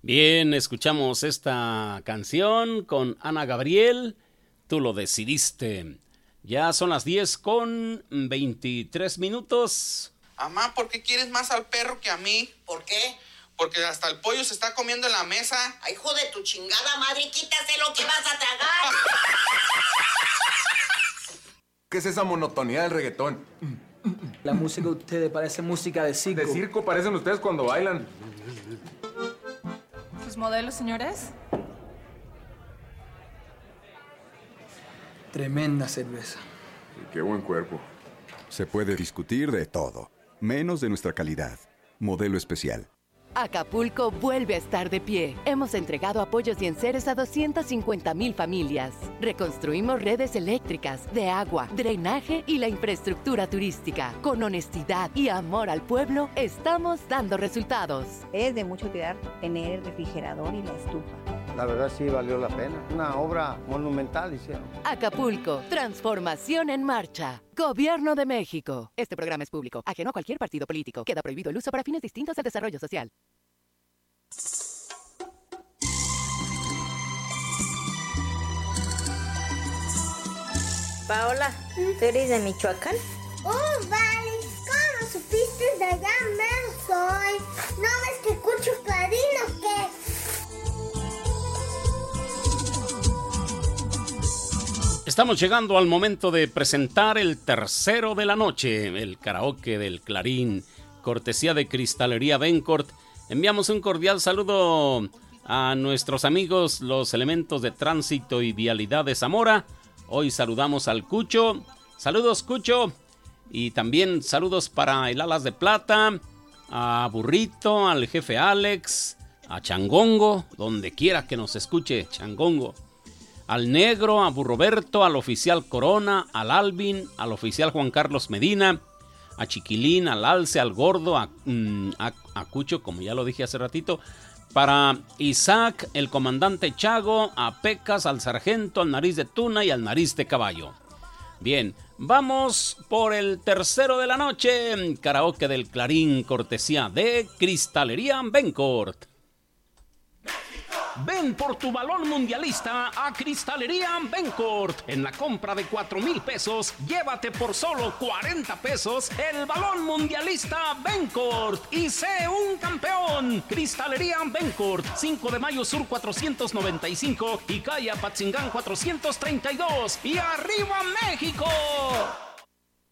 Bien, escuchamos esta canción con Ana Gabriel, Tú lo decidiste. Ya son las 10:23. Mamá, ¿por qué quieres más al perro que a mí? ¿Por qué? Porque hasta el pollo se está comiendo en la mesa. Ay, hijo de tu chingada madre, quítate lo que vas a tragar. ¿Qué es esa monotonía del reggaetón? La música de ustedes parece música de circo. De circo parecen ustedes cuando bailan. ¿Sus modelos, señores? Tremenda cerveza. Y qué buen cuerpo. Se puede discutir de todo, menos de nuestra calidad. Modelo especial. Acapulco vuelve a estar de pie. Hemos entregado apoyos y enseres a 250,000 familias. Reconstruimos redes eléctricas, de agua, drenaje y la infraestructura turística. Con honestidad y amor al pueblo, estamos dando resultados. Es de mucha utilidad tener el refrigerador y la estufa. La verdad sí valió la pena. Una obra monumental hicieron. Acapulco, transformación en marcha. Gobierno de México. Este programa es público, ajeno a cualquier partido político. Queda prohibido el uso para fines distintos al desarrollo social. Paola, ¿tú eres de Michoacán? Oh, vale. ¿Cómo supiste de allá mero soy? ¿No ves que escucho Clarín o qué? Estamos llegando al momento de presentar el tercero de la noche, el karaoke del Clarín, cortesía de Cristalería Bencourt. Enviamos un cordial saludo a nuestros amigos, los elementos de tránsito y vialidad de Zamora. Hoy saludamos al Cucho. Saludos, Cucho. Y también saludos para el Alas de Plata, a Burrito, al jefe Alex, a Changongo, donde quiera que nos escuche, Changongo. Al Negro, a Burroberto, al oficial Corona, al Alvin, al oficial Juan Carlos Medina, a Chiquilín, al Alce, al Gordo, a Cucho, como ya lo dije hace ratito, para Isaac, el comandante Chago, a Pecas, al Sargento, al Nariz de Tuna y al Nariz de Caballo. Bien, vamos por el tercero de la noche, karaoke del Clarín, cortesía de Cristalería Bencourt. Ven por tu balón mundialista a Cristalería Bencourt. En la compra de 4,000 pesos, llévate por solo 40 pesos el balón mundialista Bencourt y sé un campeón. Cristalería Bencourt, 5 de Mayo Sur 495 y calle Apatzingán 432. ¡Y arriba México!